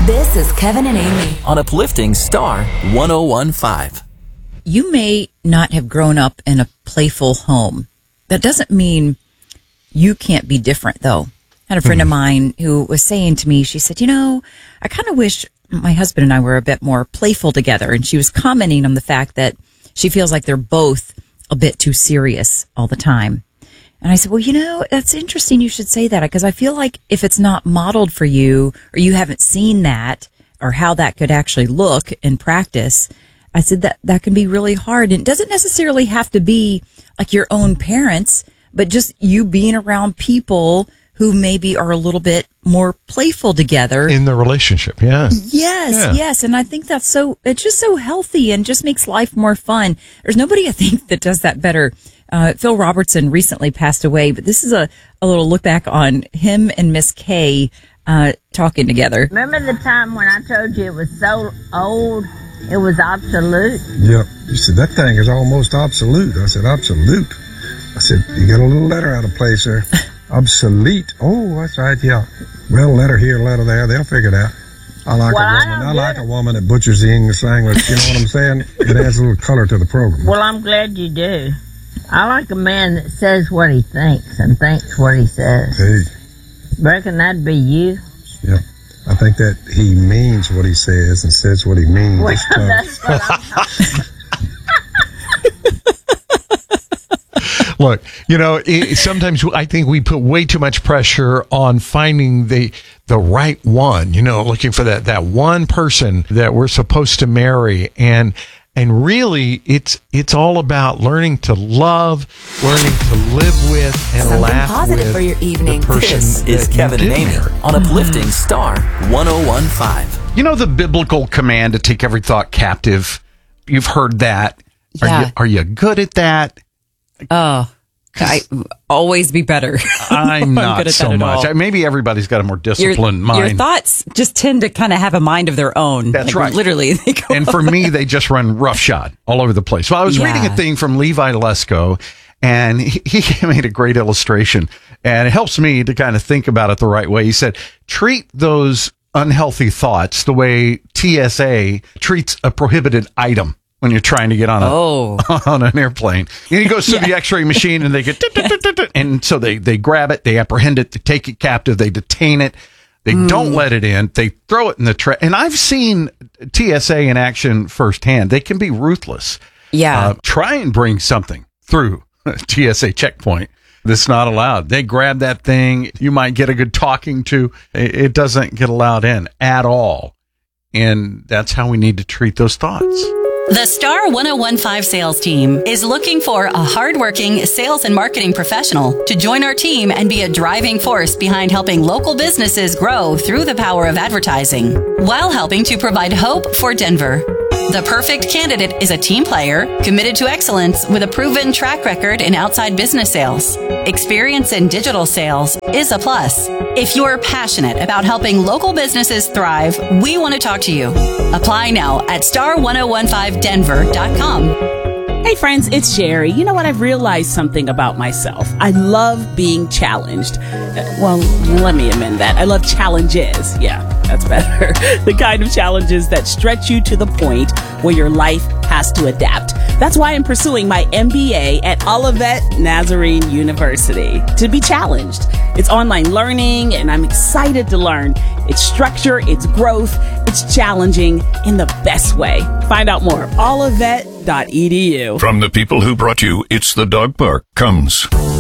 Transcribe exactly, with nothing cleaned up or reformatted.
This is Kevin and Amy on Uplifting Star one oh one point five. You may not have grown up in a playful home. That doesn't mean you can't be different, though. I had a friend mm-hmm. of mine who was saying to me, she said, you know, I kind of wish my husband and I were a bit more playful together. And she was commenting on the fact that she feels like they're both a bit too serious all the time. And I said, well, you know, that's interesting you should say that, because I feel like if it's not modeled for you, or you haven't seen that, or how that could actually look in practice, I said that that can be really hard. And it doesn't necessarily have to be like your own parents, but just you being around people who maybe are a little bit more playful together. In the relationship, yeah. Yes, yeah. yes. And I think that's so, it's just so healthy and just makes life more fun. There's nobody, I think, that does that better. Uh, Phil Robertson recently passed away, but this is a, a little look back on him and Miss Kay uh, talking together. Remember the time when I told you it was so old, it was obsolete? Yep. You said, that thing is almost obsolete. I said, absolute. I said, you got a little letter out of place there. Obsolete. Oh, that's right, yeah. Well, letter here, letter there. They'll figure it out. I like well, a woman. I, I like it. a woman that butchers the English language. You know what I'm saying? It adds a little color to the program. Well, I'm glad you do. I like a man that says what he thinks and thinks what he says. Hey. Reckon that'd be you? Yeah. I think that he means what he says and says what he means. Well, that's what I'm talking Look, you know, it, sometimes I think we put way too much pressure on finding the the right one, you know, looking for that, that one person that we're supposed to marry. And and really, it's it's all about learning to love, learning to live with, and Something laugh positive with for your evening. the person This is that Kevin you and Amy marry. on Uplifting Star one oh one point five. You know the biblical command to take every thought captive? You've heard that. Are, Yeah. you, are you good at that? Oh, I always be better. I'm not good at so that at much. all. Maybe everybody's got a more Your, disciplined mind. your thoughts just tend to kind of have a mind of their own. That's Like, right. Literally. They go And for me, they just run roughshod all over the place. Well, I was Yeah. reading a thing from Levi Lesko, and he, he made a great illustration, and it helps me to kind of think about it the right way. He said, treat those unhealthy thoughts the way T S A treats a prohibited item when you're trying to get on a Oh. on an airplane. And he goes through the X-ray machine, and they get, and so they, they grab it, they apprehend it, they take it captive, they detain it, they Mm. don't let it in, they throw it in the trash. And I've seen T S A in action firsthand. They can be ruthless. Yeah. Uh, try and bring something through a T S A checkpoint that's not allowed. They grab that thing. You might get a good talking to. It it doesn't get allowed in at all. And that's how we need to treat those thoughts. The Star one oh one point five sales team is looking for a hardworking sales and marketing professional to join our team and be a driving force behind helping local businesses grow through the power of advertising, while helping to provide hope for Denver. The perfect candidate is a team player committed to excellence with a proven track record in outside business sales. Experience in digital sales is a plus. If you're passionate about helping local businesses thrive, we want to talk to you. Apply now at star one oh one five denver dot com. Hey friends, it's Sherry. You know what? I've realized something about myself. I love being challenged. Uh, Well, let me amend that. I love challenges. Yeah, that's better. The kind of challenges that stretch you to the point where your life has to adapt. That's why I'm pursuing my M B A at Olivet Nazarene University. To be challenged. It's online learning, and I'm excited to learn. It's structure, it's growth, it's challenging in the best way. Find out more. olivet dot e d u. From the people who brought you It's the Dog Park comes